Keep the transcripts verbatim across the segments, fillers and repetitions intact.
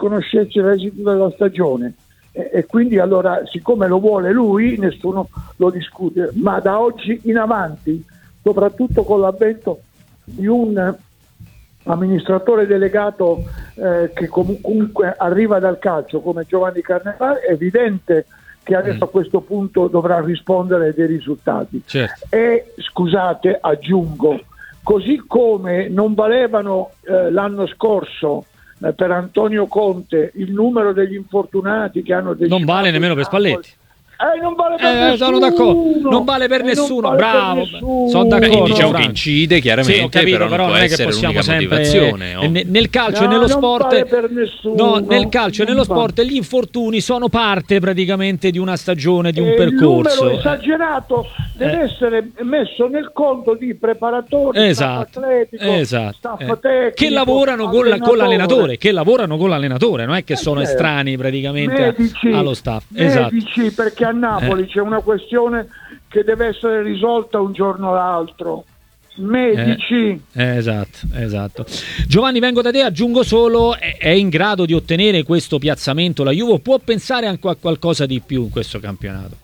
conoscenza l'esito della stagione. E, e quindi allora, siccome lo vuole lui, nessuno lo discute, ma da oggi in avanti, soprattutto con l'avvento di un amministratore delegato eh, che comunque arriva dal calcio come Giovanni Carnevali, è evidente che adesso mm. a questo punto dovrà rispondere dei risultati. Certo. E scusate, aggiungo, così come non valevano eh, l'anno scorso eh, per Antonio Conte il numero degli infortunati che hanno deciso, non vale nemmeno per Spalletti. Eh, non vale per eh, nessuno. Sono d'accordo. Non vale per eh, nessuno. Vale Bravo. per nessuno. Sono d'accordo. Diciamo Frank. che incide chiaramente, sì, ho capito, però, però non, non può è che possiamo l'unica sempre motivazione. Oh. nel, nel calcio no, e nello non sport. Vale per nessuno. No, nel calcio e nello vale. sport gli infortuni sono parte praticamente di una stagione, di un e percorso. Il numero esagerato deve eh. essere messo nel conto di preparatori, esatto. staff atletico, esatto. staff eh. tecnico, che lavorano con, la, con l'allenatore, che lavorano con l'allenatore, non è che sono certo. estranei praticamente medici, allo staff. Medici, esatto. perché a Napoli eh. c'è una questione che deve essere risolta un giorno o l'altro. Medici. Eh, esatto, esatto. Giovanni, vengo da te, aggiungo solo, è, è in grado di ottenere questo piazzamento la Juve? Può pensare anche a qualcosa di più in questo campionato?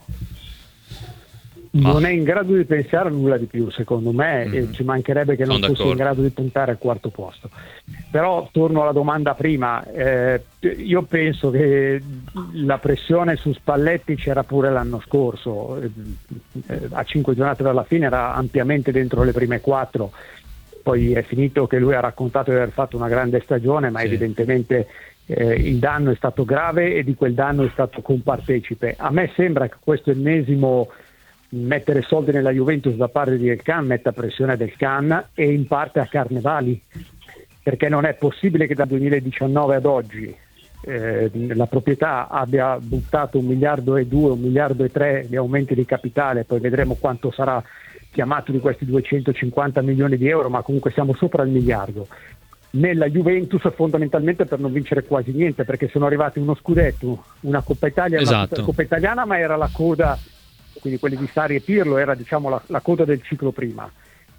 Non è in grado di pensare a nulla di più, secondo me, mm. e ci mancherebbe che non Sono fosse in grado di puntare al quarto posto. Però torno alla domanda prima, eh, io penso che la pressione su Spalletti c'era pure l'anno scorso, eh, a cinque giornate dalla fine era ampiamente dentro le prime quattro, poi è finito che lui ha raccontato di aver fatto una grande stagione, ma sì. evidentemente eh, il danno è stato grave e di quel danno è stato compartecipe. A me sembra che questo ennesimo mettere soldi nella Juventus da parte di Del Can metta pressione Del Can e in parte a Carnevali, perché non è possibile che dal duemiladiciannove ad oggi eh, la proprietà abbia buttato un miliardo e due, un miliardo e tre di aumenti di capitale, poi vedremo quanto sarà chiamato di questi duecentocinquanta milioni di euro, ma comunque siamo sopra il miliardo nella Juventus fondamentalmente per non vincere quasi niente, perché sono arrivati uno scudetto, una Coppa Italia, esatto. una Coppa Italiana, ma era la coda, quindi quelli di Sarri e Pirlo era diciamo la, la coda del ciclo prima,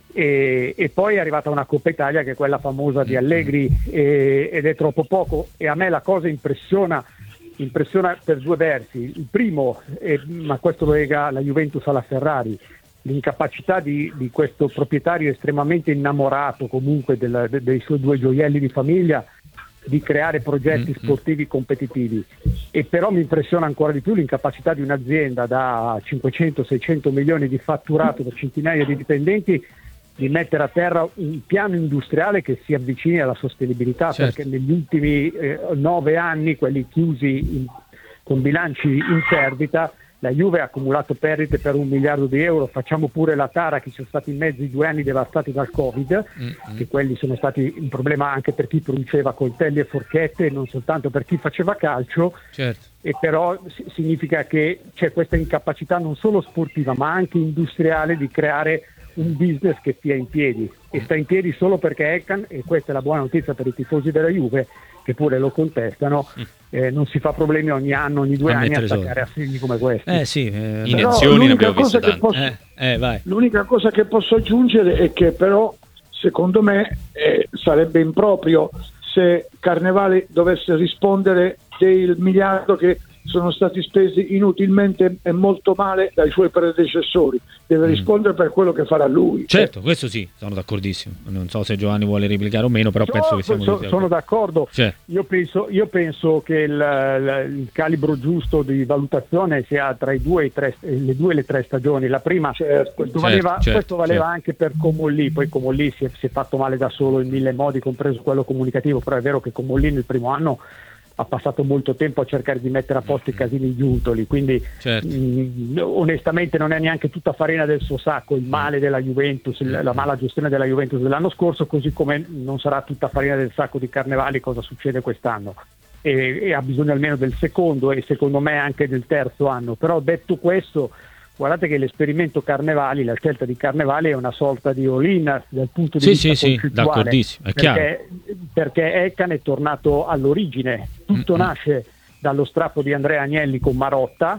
e, e poi è arrivata una Coppa Italia che è quella famosa di Allegri, e, ed è troppo poco, e a me la cosa impressiona impressiona per due versi. Il primo, eh, ma questo lo lega la Juventus alla Ferrari, l'incapacità di, di questo proprietario estremamente innamorato comunque del, de, dei suoi due gioielli di famiglia di creare progetti sportivi competitivi, e però mi impressiona ancora di più l'incapacità di un'azienda da cinquecento seicento milioni di fatturato per centinaia di dipendenti di mettere a terra un piano industriale che si avvicini alla sostenibilità, certo. perché negli ultimi eh, nove anni, quelli chiusi in, con bilanci in perdita, la Juve ha accumulato perdite per un miliardo di euro. Facciamo pure la tara che ci sono stati in mezzo i due anni devastati dal Covid, mm-hmm. che quelli sono stati un problema anche per chi produceva coltelli e forchette e non soltanto per chi faceva calcio, certo. e però s- significa che c'è questa incapacità non solo sportiva ma anche industriale di creare un business che stia in piedi, e sta in piedi solo perché Ekan, e questa è la buona notizia per i tifosi della Juve che pure lo contestano, eh, non si fa problemi ogni anno, ogni due a anni a attaccare assegni come questi. Eh sì, eh, iniezioni ne abbiamo viste tante. Posso, eh, eh, vai. L'unica cosa che posso aggiungere è che però secondo me eh, sarebbe improprio se Carnevali dovesse rispondere del miliardo che sono stati spesi inutilmente e molto male dai suoi predecessori. Deve mm. rispondere per quello che farà lui. Certo, questo sì, sono d'accordissimo. Non so se Giovanni vuole replicare o meno, però no, penso che siamo so, sono d'accordo. Certo. Io penso, io penso che il, il calibro giusto di valutazione sia tra i due e i tre, le due e le tre stagioni. La prima, certo, questo certo, valeva, certo, questo valeva certo. anche per Comolli, poi Comolli si è, si è fatto male da solo in mille modi, compreso quello comunicativo, però è vero che Comolli nel primo anno ha passato molto tempo a cercare di mettere a posto i casini giuntoli, quindi certo. mh, onestamente non è neanche tutta farina del suo sacco il male della Juventus, la, la mala gestione della Juventus dell'anno scorso, così come non sarà tutta farina del sacco di Carnevali cosa succede quest'anno, e, e ha bisogno almeno del secondo e secondo me anche del terzo anno. Però detto questo, guardate che l'esperimento Carnevali, la scelta di Carnevali è una sorta di all-in dal punto di sì, vista sì, concettuale, sì, d'accordissimo, è chiaro. perché, perché Ekan è tornato all'origine, tutto mm-hmm. nasce dallo strappo di Andrea Agnelli con Marotta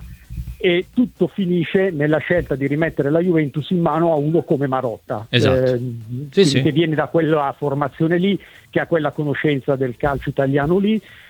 e tutto finisce nella scelta di rimettere la Juventus in mano a uno come Marotta, esatto. eh, sì, sì. che viene da quella formazione lì, che ha quella conoscenza del calcio italiano lì,